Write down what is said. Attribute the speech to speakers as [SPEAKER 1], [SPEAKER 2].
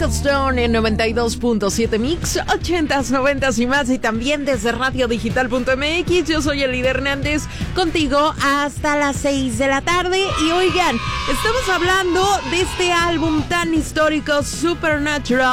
[SPEAKER 1] Stone en 92.7 Mix, 80s, 90s y más, y también desde radiodigital.mx. Yo soy Elida Hernández, contigo hasta las 6 de la tarde. Y oigan, estamos hablando de este álbum tan histórico, Supernatural.